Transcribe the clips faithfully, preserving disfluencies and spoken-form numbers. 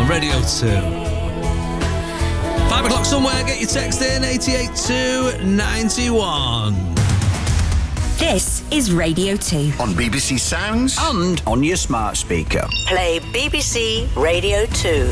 on Radio two. Five o'clock somewhere, get your text in, eighty-eight two ninety-one. This is Radio two. On B B C Sounds and on your smart speaker. Play B B C Radio two.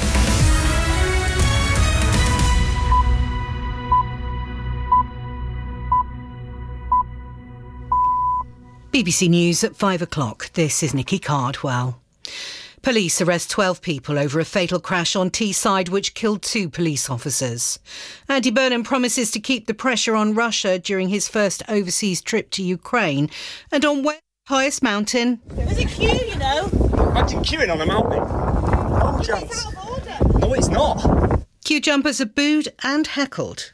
B B C News at five o'clock. This is Nikki Cardwell. Police arrest twelve people over a fatal crash on Teesside which killed two police officers. Andy Burnham promises to keep the pressure on Russia during his first overseas trip to Ukraine. And on Wales' highest mountain... There's a queue, you know. Imagine queuing on a mountain. No chance. It's out of order. No, it's not. Queue jumpers are booed and heckled.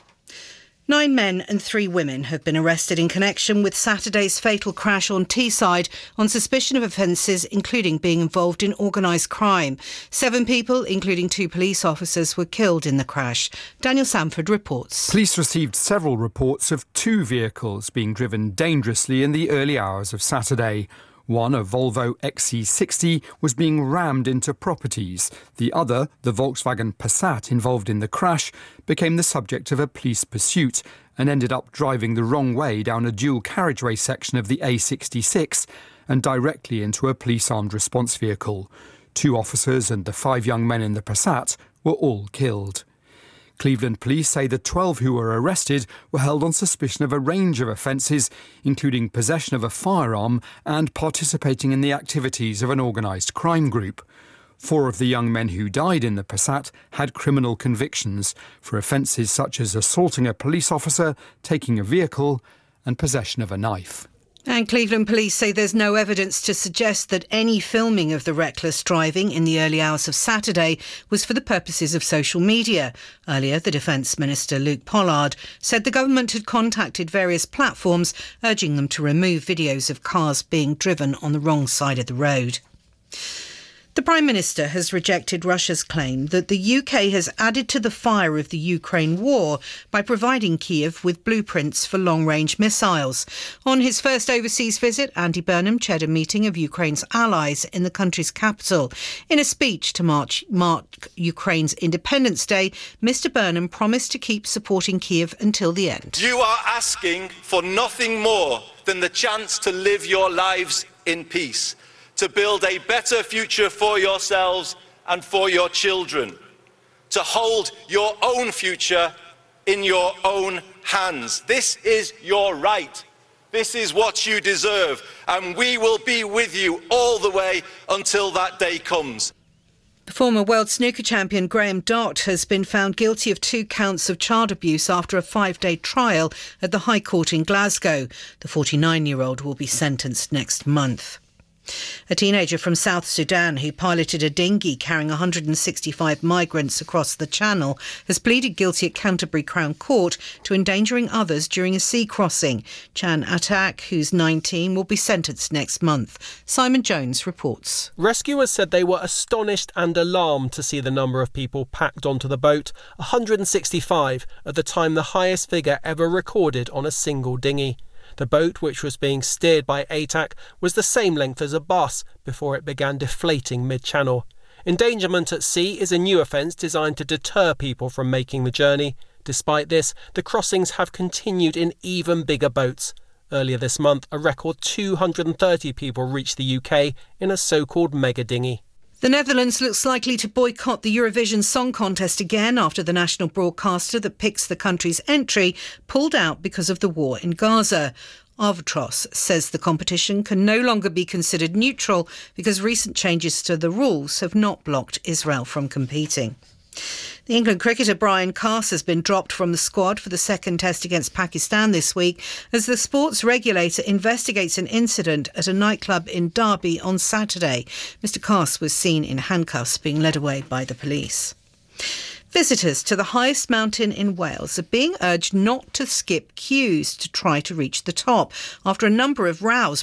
Nine men and three women have been arrested in connection with Saturday's fatal crash on Teesside on suspicion of offences including being involved in organised crime. Seven people, including two police officers, were killed in the crash. Daniel Sanford reports. Police received several reports of two vehicles being driven dangerously in the early hours of Saturday. One, a Volvo X C sixty, was being rammed into properties. The other, the Volkswagen Passat involved in the crash, became the subject of a police pursuit and ended up driving the wrong way down a dual carriageway section of the A sixty-six and directly into a police armed response vehicle. Two officers and the five young men in the Passat were all killed. Cleveland police say the twelve who were arrested were held on suspicion of a range of offences, including possession of a firearm and participating in the activities of an organised crime group. Four of the young men who died in the Passat had criminal convictions for offences such as assaulting a police officer, taking a vehicle and possession of a knife. And Cleveland police say there's no evidence to suggest that any filming of the reckless driving in the early hours of Saturday was for the purposes of social media. Earlier, the Defence Minister Luke Pollard said the government had contacted various platforms urging them to remove videos of cars being driven on the wrong side of the road. The Prime Minister has rejected Russia's claim that the U K has added to the fire of the Ukraine war by providing Kyiv with blueprints for long-range missiles. On his first overseas visit, Andy Burnham chaired a meeting of Ukraine's allies in the country's capital. In a speech to march, mark Ukraine's Independence Day, Mr Burnham promised to keep supporting Kyiv until the end. You are asking for nothing more than the chance to live your lives in peace, to build a better future for yourselves and for your children, to hold your own future in your own hands. This is your right. This is what you deserve, and we will be with you all the way until that day comes. Former world snooker champion Graham Dott has been found guilty of two counts of child abuse after a five-day trial at the High Court in Glasgow. The forty-nine-year-old will be sentenced next month. A teenager from South Sudan who piloted a dinghy carrying one hundred sixty-five migrants across the Channel has pleaded guilty at Canterbury Crown Court to endangering others during a sea crossing. Chan Atak, who's nineteen, will be sentenced next month. Simon Jones reports. Rescuers said they were astonished and alarmed to see the number of people packed onto the boat, one hundred sixty-five, at the time the highest figure ever recorded on a single dinghy. The boat, which was being steered by A T A C, was the same length as a bus before it began deflating mid-channel. Endangerment at sea is a new offence designed to deter people from making the journey. Despite this, the crossings have continued in even bigger boats. Earlier this month, a record two hundred thirty people reached the U K in a so-called mega dinghy. The Netherlands looks likely to boycott the Eurovision Song Contest again after the national broadcaster that picks the country's entry pulled out because of the war in Gaza. Arvatros says the competition can no longer be considered neutral because recent changes to the rules have not blocked Israel from competing. The England cricketer Brian Cast has been dropped from the squad for the second test against Pakistan this week as the sports regulator investigates an incident at a nightclub in Derby on Saturday. Mister Cast was seen in handcuffs being led away by the police. Visitors to the highest mountain in Wales are being urged not to skip queues to try to reach the top after a number of rows